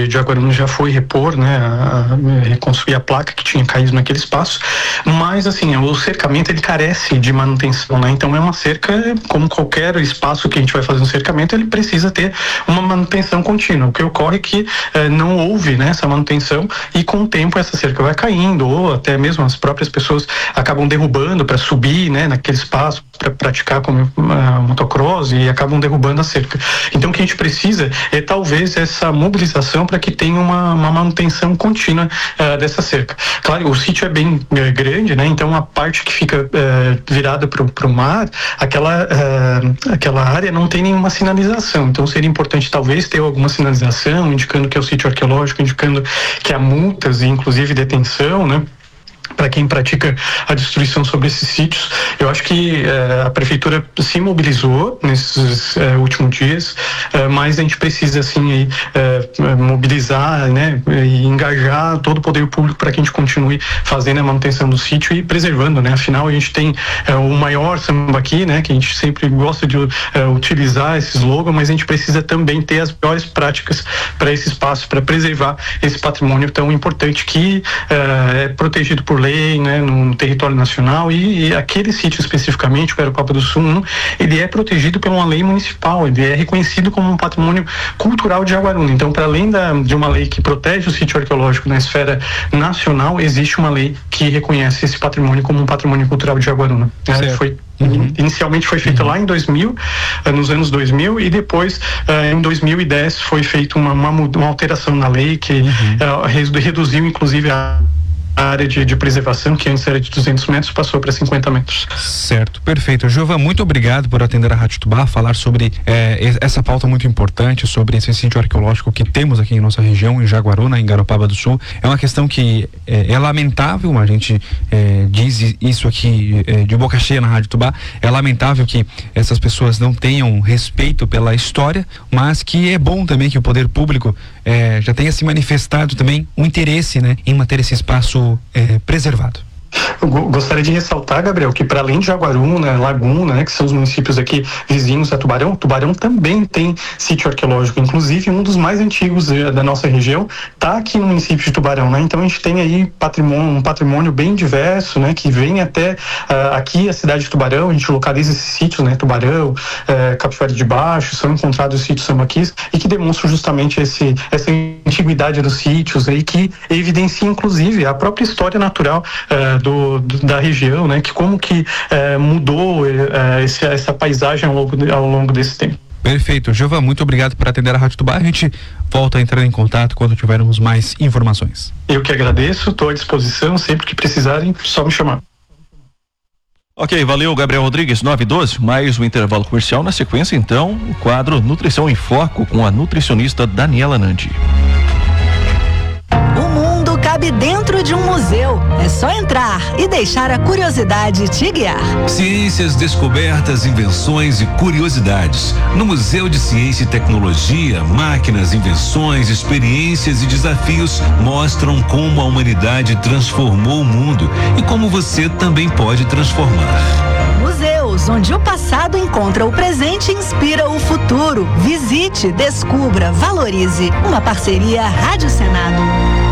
de Jaguaruna já foi repor, né, reconstruir a placa que tinha caído naquele espaço, mas assim, o cercamento ele carece de manutenção, né, então é uma cerca, como qualquer espaço que a gente vai fazer um cercamento, ele precisa ter uma manutenção contínua. O que ocorre é que não houve, né, essa manutenção, e com o tempo essa cerca vai caindo, ou até mesmo as próprias pessoas acabam derrubando para subir, né, naquele espaço, para praticar como motocross, e acabam derrubando a cerca. Então o que a gente precisa é talvez essa mobilização para que tenha uma manutenção contínua dessa cerca. Claro, o sítio é bem grande, né, então a parte que fica virada para o mar, aquela área não tem nenhuma sinalização, então seria importante talvez ter alguma sinalização indicando que é o sítio arqueológico, indicando que há multas e inclusive detenção, né, para quem pratica a destruição sobre esses sítios. Eu acho que a prefeitura se mobilizou nesses últimos dias, mas a gente precisa assim mobilizar, né, e engajar todo o poder público para que a gente continue fazendo a manutenção do sítio e preservando, né? Afinal, a gente tem o maior sambaqui, né, que a gente sempre gosta de utilizar esse slogan, mas a gente precisa também ter as melhores práticas para esse espaço, para preservar esse patrimônio tão importante que é protegido por lei, né, no território nacional, e aquele sítio especificamente, o Garopaba do Sul 1, ele é protegido por uma lei municipal, ele é reconhecido como um patrimônio cultural de Jaguaruna. Então, para além de uma lei que protege o sítio arqueológico na esfera nacional, existe uma lei que reconhece esse patrimônio como um patrimônio cultural de Jaguaruna. Inicialmente foi feita lá em 2000, nos anos 2000, e depois em 2010 foi feita uma alteração na lei que reduziu inclusive a área de preservação, que antes era de 200 metros, passou para 50 metros. Certo, perfeito. Giovan, muito obrigado por atender a Rádio Tubá, falar sobre essa pauta muito importante, sobre esse sítio arqueológico que temos aqui em nossa região, em Jaguaruna, em Garopaba do Sul. É uma questão que é lamentável, a gente diz isso aqui de boca cheia na Rádio Tubá, é lamentável que essas pessoas não tenham respeito pela história, mas que é bom também que o poder público já tenha se manifestado também um interesse, né, em manter esse espaço preservado. Eu gostaria de ressaltar, Gabriel, que para além de Jaguaruna, Laguna, né, que são os municípios aqui vizinhos a Tubarão, Tubarão também tem sítio arqueológico, inclusive um dos mais antigos da nossa região está aqui no município de Tubarão, né? Então a gente tem aí um patrimônio bem diverso, né, que vem até aqui a cidade de Tubarão. A gente localiza esses sítios, né, Tubarão, Capivari de Baixo, são encontrados os sítios sambaquis, e que demonstram justamente essa antiguidade dos sítios aí, que evidencia inclusive a própria história natural da região, né, que como que mudou essa paisagem ao longo desse tempo. Perfeito. Giovan, muito obrigado por atender a Rádio Tubá. A gente volta a entrar em contato quando tivermos mais informações. Eu que agradeço, estou à disposição, sempre que precisarem, só me chamar. Ok, valeu, Gabriel Rodrigues, 9:12, mais um intervalo comercial. Na sequência, então, o quadro Nutrição em Foco com a nutricionista Daniela Nandi. Cabe dentro de um museu. É só entrar e deixar a curiosidade te guiar. Ciências, descobertas, invenções e curiosidades. No Museu de Ciência e Tecnologia, máquinas, invenções, experiências e desafios mostram como a humanidade transformou o mundo e como você também pode transformar. Museus, onde o passado encontra o presente e inspira o futuro. Visite, descubra, valorize. Uma parceria Rádio Senado.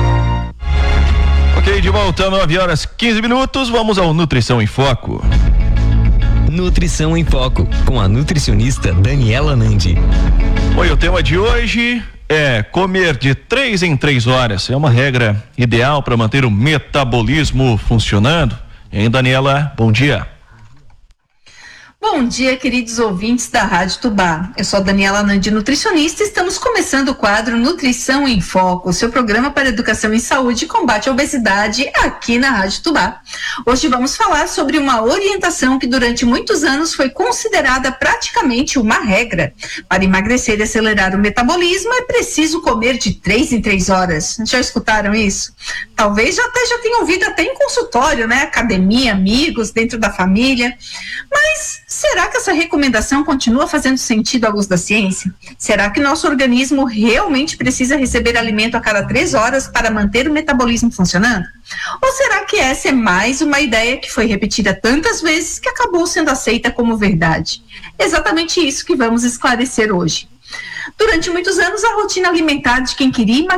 Ok, de volta, 9h15. Vamos ao Nutrição em Foco. Nutrição em Foco, com a nutricionista Daniela Nandi. Oi, o tema de hoje é comer de 3 em 3 horas. É uma regra ideal para manter o metabolismo funcionando? Hein, Daniela? Bom dia. Bom dia, queridos ouvintes da Rádio Tubá. Eu sou a Daniela Nandi, nutricionista, e estamos começando o quadro Nutrição em Foco, seu programa para educação em saúde e combate à obesidade aqui na Rádio Tubá. Hoje vamos falar sobre uma orientação que durante muitos anos foi considerada praticamente uma regra. Para emagrecer e acelerar o metabolismo é preciso comer de 3 em 3 horas. Já escutaram isso? Talvez já tenham ouvido até em consultório, né? Academia, amigos, dentro da família. Mas será que essa recomendação continua fazendo sentido à luz da ciência? Será que nosso organismo realmente precisa receber alimento a cada 3 horas para manter o metabolismo funcionando? Ou será que essa é mais uma ideia que foi repetida tantas vezes que acabou sendo aceita como verdade? Exatamente isso que vamos esclarecer hoje. Durante muitos anos, a rotina alimentar de quem queria